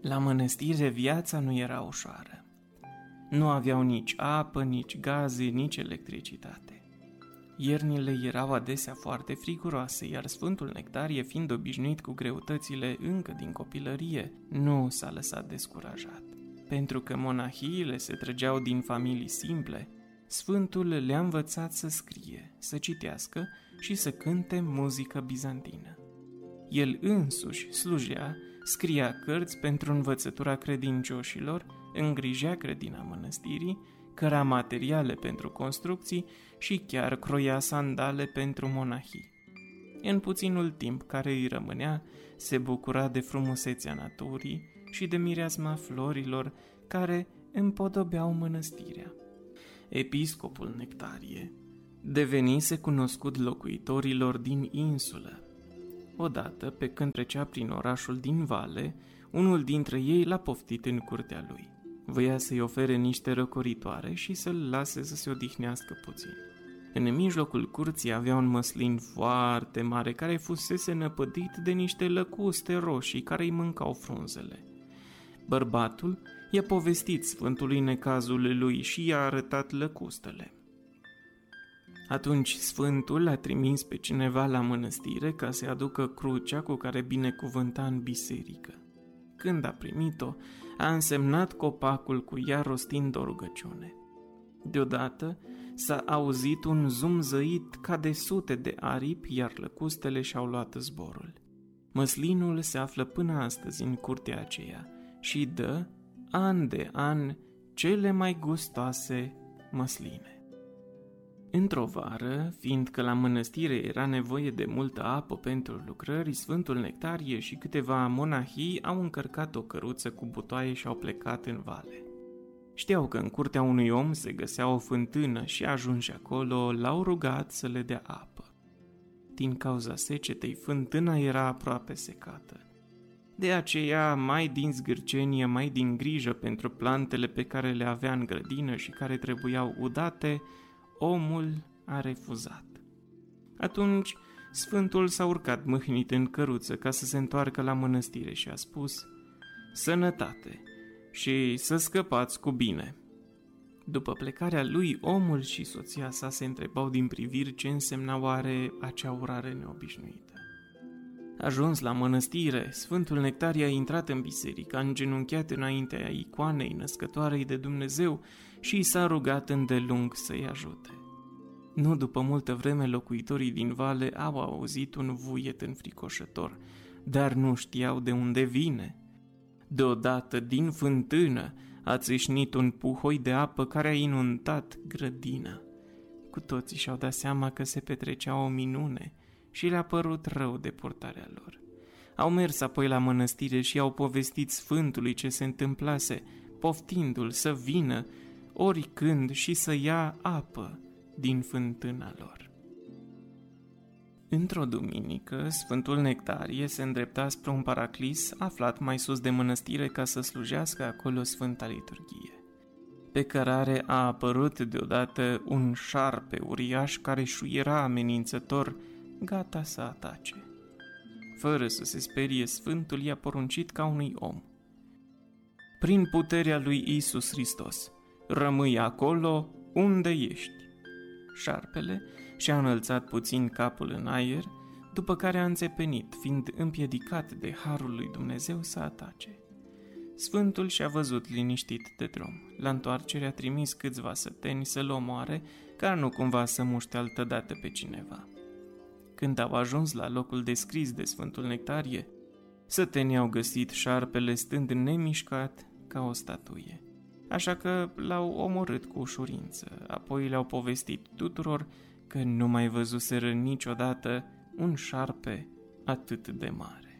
La mănăstire viața nu era ușoară. Nu aveau nici apă, nici gaze, nici electricitate. Iernile erau adesea foarte friguroase, iar Sfântul Nectarie, fiind obișnuit cu greutățile încă din copilărie, nu s-a lăsat descurajat. Pentru că monahiile se trăgeau din familii simple, Sfântul le-a învățat să scrie, să citească și să cânte muzică bizantină. El însuși slujea, scria cărți pentru învățătura credincioșilor, îngrijea grădina mănăstirii, căra materiale pentru construcții și chiar croia sandale pentru monahii. În puținul timp care îi rămânea, se bucura de frumusețea naturii și de mireasma florilor care împodobeau mănăstirea. Episcopul Nectarie devenise cunoscut locuitorilor din insulă. Odată, pe când trecea prin orașul din vale, unul dintre ei l-a poftit în curtea lui. Voia să-i ofere niște răcoritoare și să-l lase să se odihnească puțin. În mijlocul curții avea un măslin foarte mare care fusese năpădit de niște lăcuste roșii care îi mâncau frunzele. Bărbatul i-a povestit Sfântului necazul lui și i-a arătat lăcustele. Atunci Sfântul a trimis pe cineva la mănăstire ca să aducă crucea cu care binecuvânta în biserică. Când a primit-o, a însemnat copacul cu ea rostind o rugăciune. Deodată s-a auzit un zumzăit ca de sute de aripi, iar lăcustele și-au luat zborul. Măslinul se află până astăzi în curtea aceea și dă, an de an, cele mai gustoase măsline. Într-o vară, fiindcă la mănăstire era nevoie de multă apă pentru lucrări, Sfântul Nectarie și câteva monahii au încărcat o căruță cu butoaie și au plecat în vale. Știau că în curtea unui om se găsea o fântână și ajunși acolo, l-au rugat să le dea apă. Din cauza secetei, fântâna era aproape secată. De aceea, mai din zgârcenie, mai din grijă pentru plantele pe care le avea în grădină și care trebuiau udate, omul a refuzat. Atunci, Sfântul s-a urcat mâhnit în căruță ca să se întoarcă la mănăstire și a spus: "Sănătate și să scăpați cu bine." După plecarea lui, omul și soția sa se întrebau din priviri ce însemna oare acea urare neobișnuită. Ajuns la mănăstire, Sfântul Nectarie a intrat în biserică, a îngenunchiat înaintea icoanei născătoarei de Dumnezeu și i s-a rugat îndelung să-i ajute. Nu după multă vreme, locuitorii din vale au auzit un vuiet înfricoșător, dar nu știau de unde vine. Deodată, din fântână, a țâșnit un puhoi de apă care a inundat grădina. Cu toții și-au dat seama că se petrecea o minune și le-a părut rău de purtarea lor. Au mers apoi la mănăstire și i-au povestit Sfântului ce se întâmplase, poftindu-l să vină oricând și să ia apă din fântâna lor. Într-o duminică, Sfântul Nectarie se îndrepta spre un paraclis aflat mai sus de mănăstire ca să slujească acolo Sfânta Liturghie. Pe cărare a apărut deodată un șarpe uriaș care șuiera amenințător, gata să atace. Fără să se sperie, Sfântul i-a poruncit ca unui om: "Prin puterea lui Iisus Hristos, rămâi acolo unde ești." Șarpele și-a înălțat puțin capul în aer, după care a înțepenit, fiind împiedicat de harul lui Dumnezeu să atace. Sfântul și-a văzut liniștit de drum. La întoarcere a trimis câțiva săteni să-l omoare, ca nu cumva să muște altădată pe cineva. Când au ajuns la locul descris de Sfântul Nectarie, sătenii au găsit șarpele stând nemișcat ca o statuie. Așa că l-au omorât cu ușurință, apoi le-au povestit tuturor că nu mai văzuseră niciodată un șarpe atât de mare.